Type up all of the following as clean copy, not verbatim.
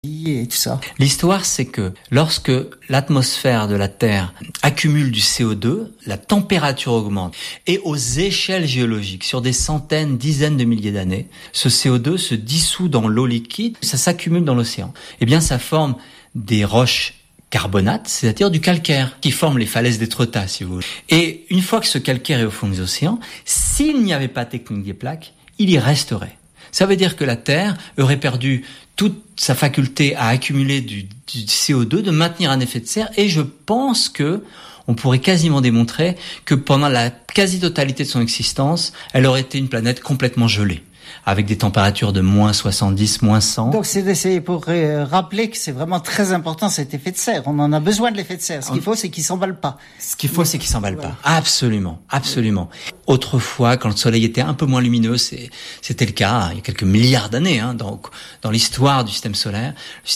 et tout ça. L'histoire, c'est que lorsque l'atmosphère de la Terre accumule du CO2, la température augmente. Et aux échelles géologiques, sur des centaines, dizaines de milliers d'années, ce CO2 se dissout dans l'eau liquide, ça s'accumule dans l'océan. Eh bien, ça forme des roches carbonates, c'est-à-dire du calcaire, qui forment les falaises d'Étretat, si vous voulez. Et une fois que ce calcaire est au fond des océans, s'il n'y avait pas de tectonique des plaques, il y resterait. Ça veut dire que la Terre aurait perdu toute sa faculté à accumuler du CO2, de maintenir un effet de serre, et je pense que on pourrait quasiment démontrer que pendant la quasi-totalité de son existence, elle aurait été une planète complètement gelée, avec des températures de moins 70, moins 100. Donc c'est pour rappeler que c'est vraiment très important cet effet de serre. On en a besoin de l'effet de serre. Ce qu'il faut, c'est qu'il s'emballe pas. Ce qu'il faut, c'est qu'il s'emballe pas. Absolument, absolument. Autrefois, quand le soleil était un peu moins lumineux, c'était le cas il y a quelques milliards d'années, donc dans l'histoire du système solaire,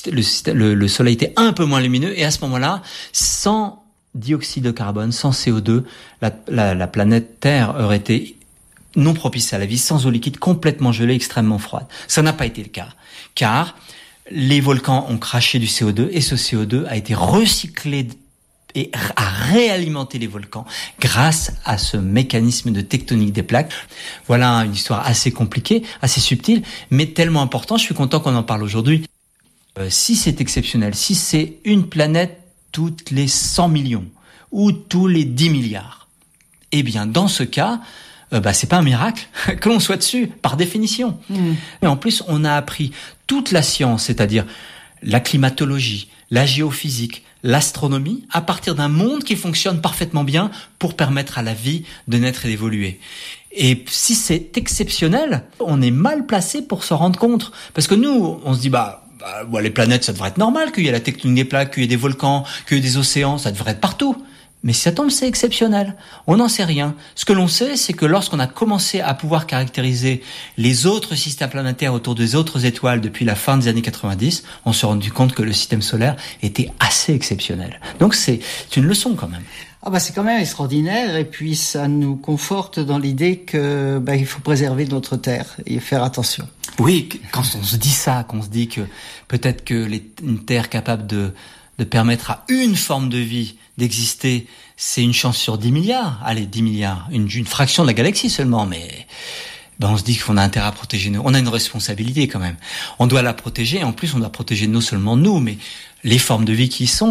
le soleil était un peu moins lumineux, et à ce moment-là, sans dioxyde de carbone, sans CO2, la planète Terre aurait été non propice à la vie, sans eau liquide, complètement gelée, extrêmement froide. Ça n'a pas été le cas, car les volcans ont craché du CO2, et ce CO2 a été recyclé et a réalimenté les volcans grâce à ce mécanisme de tectonique des plaques. Voilà une histoire assez compliquée, assez subtile, mais tellement importante. Je suis content qu'on en parle aujourd'hui. Si c'est exceptionnel, si c'est une planète toutes les 100 millions ou tous les 10 milliards, eh bien, dans ce cas, c'est pas un miracle que l'on soit dessus, par définition. Et en plus, on a appris toute la science, c'est-à-dire la climatologie, la géophysique, l'astronomie, à partir d'un monde qui fonctionne parfaitement bien pour permettre à la vie de naître et d'évoluer. Et si c'est exceptionnel, on est mal placé pour s'en rendre compte. Parce que nous, on se dit, les planètes, ça devrait être normal qu'il y ait la tectonique des plaques, qu'il y ait des volcans, qu'il y ait des océans, ça devrait être partout. Mais si ça tombe, c'est exceptionnel. On n'en sait rien. Ce que l'on sait, c'est que lorsqu'on a commencé à pouvoir caractériser les autres systèmes planétaires autour des autres étoiles depuis la fin des années 90, on s'est rendu compte que le système solaire était assez exceptionnel. Donc c'est une leçon quand même. C'est quand même extraordinaire, et puis ça nous conforte dans l'idée que il faut préserver notre Terre et faire attention. Oui, quand on se dit ça, qu'on se dit que peut-être que une Terre capable de permettre à une forme de vie d'exister, c'est une chance sur 10 milliards. Allez, 10 milliards. Une fraction de la galaxie seulement, mais on se dit qu'on a intérêt à protéger nous. On a une responsabilité quand même. On doit la protéger, et en plus on doit protéger non seulement nous, mais les formes de vie qui y sont.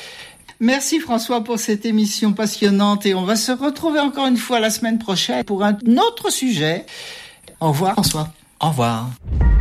Merci François pour cette émission passionnante, et on va se retrouver encore une fois la semaine prochaine pour un autre sujet. Au revoir François. Au revoir.